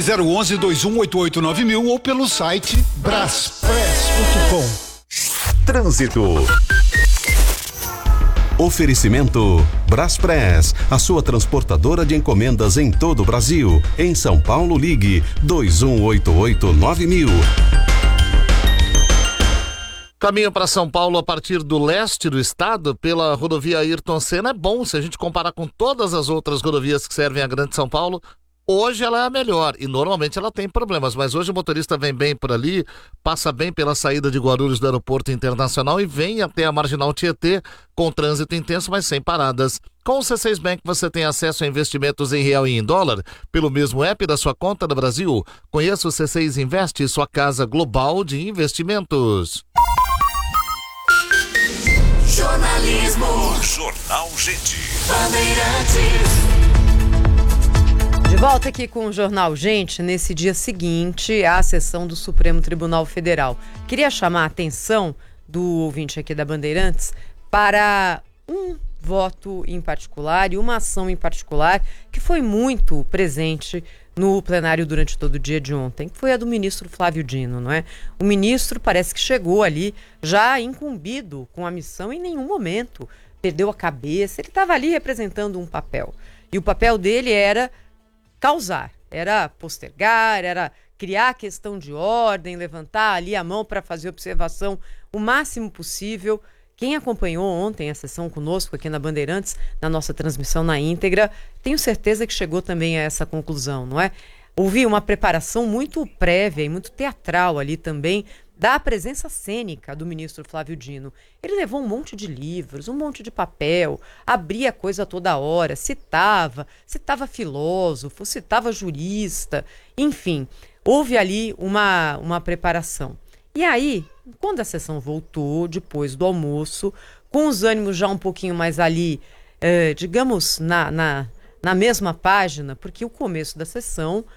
011-2188-9000 ou pelo site braspress.com. Trânsito. Oferecimento Braspress, a sua transportadora de encomendas em todo o Brasil. Em São Paulo, ligue 2188-9000. Caminho para São Paulo a partir do leste do estado, pela rodovia Ayrton Senna, é bom se a gente comparar com todas as outras rodovias que servem a Grande São Paulo. Hoje ela é a melhor e normalmente ela tem problemas, mas hoje o motorista vem bem por ali, passa bem pela saída de Guarulhos do Aeroporto Internacional e vem até a Marginal Tietê com trânsito intenso, mas sem paradas. Com o C6 Bank você tem acesso a investimentos em real e em dólar pelo mesmo app da sua conta no Brasil. Conheça o C6 Investe, sua casa global de investimentos. Jornalismo. Jornal Gente. Bandeirantes. De volta aqui com o Jornal Gente, nesse dia seguinte à sessão do Supremo Tribunal Federal. Queria chamar a atenção do ouvinte aqui da Bandeirantes para um voto em particular e uma ação em particular que foi muito presente no plenário durante todo o dia de ontem, que foi a do ministro Flávio Dino, não é? O ministro parece que chegou ali já incumbido com a missão, em nenhum momento perdeu a cabeça, ele estava ali representando um papel. E o papel dele era causar, era postergar, era criar questão de ordem, levantar ali a mão para fazer observação o máximo possível. Quem acompanhou ontem a sessão conosco aqui na Bandeirantes, na nossa transmissão na íntegra, tenho certeza que chegou também a essa conclusão, não é? Houve uma preparação muito prévia e muito teatral ali também da presença cênica do ministro Flávio Dino. Ele levou um monte de livros, um monte de papel, abria a coisa toda hora, citava filósofo, citava jurista, enfim, houve ali uma preparação. E aí, quando a sessão voltou, depois do almoço, com os ânimos já um pouquinho mais ali, digamos, na mesma página, porque o começo da sessão